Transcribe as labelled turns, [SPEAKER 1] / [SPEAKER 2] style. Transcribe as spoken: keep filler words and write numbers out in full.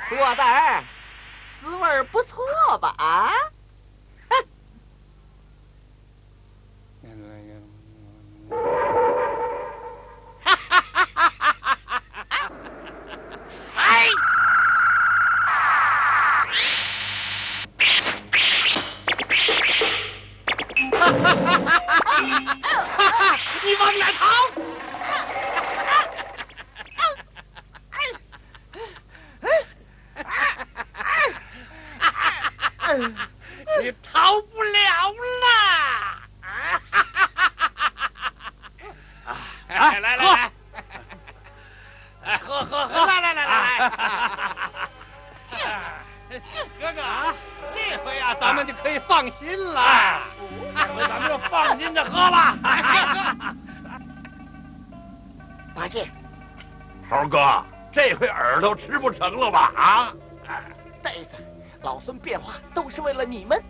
[SPEAKER 1] 我的儿，滋味不错吧？啊！
[SPEAKER 2] 哎！你往哪逃？你逃不了了！来来来，喝喝喝！来来来来来！哥哥啊，这回啊，咱们就可以放心了。这回咱们就放心的喝吧。
[SPEAKER 1] 八戒，
[SPEAKER 3] 猴哥，这回耳朵吃不成了吧？啊！
[SPEAKER 1] 呆子，老孙变化都是为了你们。